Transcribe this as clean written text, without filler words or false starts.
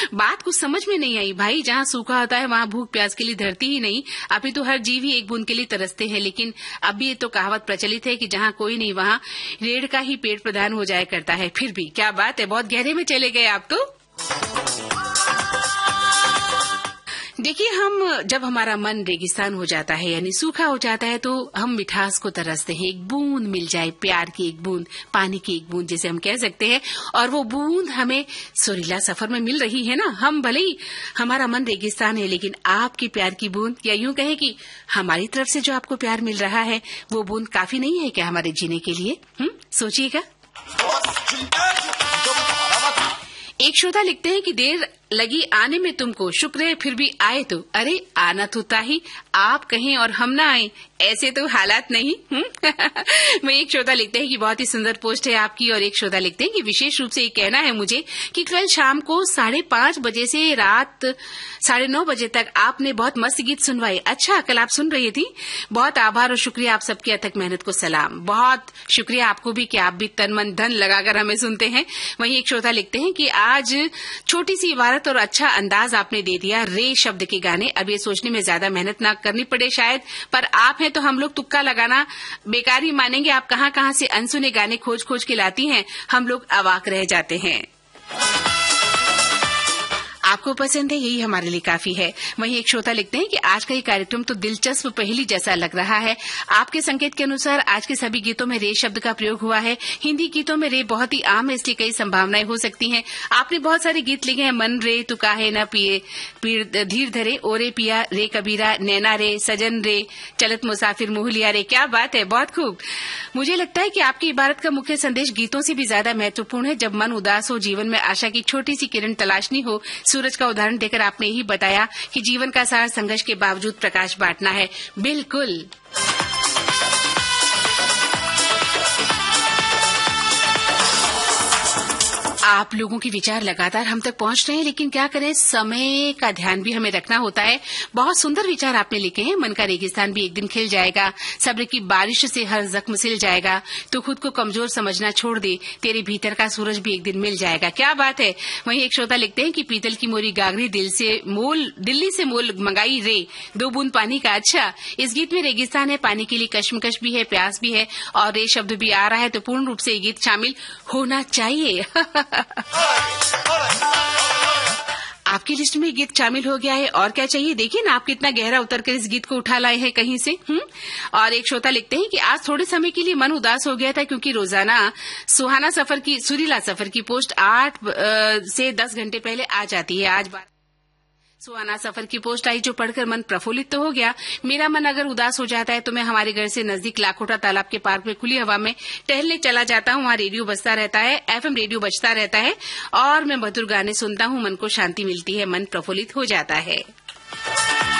बात कुछ समझ में नहीं आई भाई। जहाँ सूखा होता है वहाँ भूख प्यास के लिए धरती ही नहीं, अभी तो हर जीव ही एक बूंद के लिए तरसते हैं। लेकिन अभी ये तो कहावत प्रचलित है कि जहाँ कोई नहीं वहाँ रेड़ का ही पेट प्रदान हो जाया करता है। फिर भी क्या बात है, बहुत गहरे में चले गए आप तो। देखिए, हम जब हमारा मन रेगिस्तान हो जाता है यानी सूखा हो जाता है तो हम मिठास को तरसते हैं। एक बूंद मिल जाए, प्यार की एक बूंद, पानी की एक बूंद जिसे हम कह सकते हैं, और वो बूंद हमें सुरीला सफर में मिल रही है ना। हम भले ही हमारा मन रेगिस्तान है लेकिन आपकी प्यार की बूंद, या यूं कहें कि हमारी तरफ से जो आपको प्यार मिल रहा है वो बूंद काफी नहीं है क्या हमारे जीने के लिए? सोचिएगा। एक श्रोता लिखते हैं कि देर लगी आने में तुमको, शुक्र है फिर भी आए तो। अरे आना तो था ही, आप कहें और हम ना आए, ऐसे तो हालात नहीं। मैं एक श्रोता लिखते हैं कि बहुत ही सुंदर पोस्ट है आपकी, और एक श्रोता लिखते हैं कि विशेष रूप से ये कहना है मुझे कि कल शाम को 5:30 बजे से रात 9:30 बजे तक आपने बहुत मस्त गीत सुनवाए। अच्छा, कल आप सुन रही थी। बहुत आभार और शुक्रिया, आप सबकी अथक मेहनत को सलाम। बहुत शुक्रिया आपको भी कि आप भी तन मन धन लगाकर हमें सुनते हैं। वहीं एक श्रोता लिखते हैं कि आज छोटी सी इबारत और अच्छा अंदाज आपने दे दिया, रे शब्द के गाने। अब ये सोचने में ज्यादा मेहनत ना करनी पड़े शायद, पर आप हैं तो हम लोग तुक्का लगाना बेकार ही मानेंगे। आप कहां से अनसुने गाने खोज खोज के लाती हैं, हम लोग अवाक रह जाते हैं। आपको पसंद है, यही हमारे लिए काफी है। वहीं एक श्रोता लिखते हैं कि आज का ये कार्यक्रम तो दिलचस्प पहेली जैसा लग रहा है। आपके संकेत के अनुसार आज के सभी गीतों में रे शब्द का प्रयोग हुआ है। हिंदी गीतों में रे बहुत ही आम है, इसलिए कई संभावनाएं हो सकती हैं। आपने बहुत सारे गीत लिखे हैं, मन रे तू काहे न पिए, पीर धीर धरे, ओरे पिया, रे कबीरा, नैना रे, सजन रे, चलत मुसाफिर, मुहलिया रे। क्या बात है, बहुत खूब। मुझे लगता है कि आपकी इबारत का मुख्य संदेश गीतों से भी ज्यादा महत्वपूर्ण है। जब मन उदास हो, जीवन में आशा की छोटी सी किरण तलाशनी हो, सूरज का उदाहरण देकर आपने यही बताया कि जीवन का सारा संघर्ष के बावजूद प्रकाश बांटना है। बिल्कुल। आप लोगों के विचार लगातार हम तक पहुंच रहे हैं, लेकिन क्या करें, समय का ध्यान भी हमें रखना होता है। बहुत सुंदर विचार आपने लिखे हैं। मन का रेगिस्तान भी एक दिन खिल जाएगा, सब्र की बारिश से हर जख्म सिल जाएगा, तो खुद को कमजोर समझना छोड़ दे, तेरे भीतर का सूरज भी एक दिन मिल जाएगा। क्या बात है। वहीं एक श्रोता लिखते हैं कि पीतल की मोरी गागरी दिल्ली से मोल मंगाई रे, 2 बूंद पानी का। अच्छा, इस गीत में रेगिस्तान है, पानी के लिए कश्मकश भी है, प्यास भी है, और रे शब्द भी आ रहा है, तो पूर्ण रूप से ये गीत शामिल होना चाहिए। आपकी लिस्ट में गीत शामिल हो गया है, और क्या चाहिए। देखिए ना, आप कितना गहरा उतरकर इस गीत को उठा लाए हैं कहीं से। और एक श्रोता लिखते हैं कि आज थोड़े समय के लिए मन उदास हो गया था, क्योंकि रोजाना सुरीला सफर की पोस्ट 8 से 10 घंटे पहले आ जाती है। आज सुहाना सफर की पोस्ट आई, जो पढ़कर मन प्रफुल्लित तो हो गया। मेरा मन अगर उदास हो जाता है तो मैं हमारे घर से नजदीक लाखोटा तालाब के पार्क में खुली हवा में टहलने चला जाता हूँ। वहाँ रेडियो बजता रहता है, FM रेडियो बजता रहता है, और मैं मधुर गाने सुनता हूँ। मन को शांति मिलती है, मन प्रफुल्लित हो जाता है।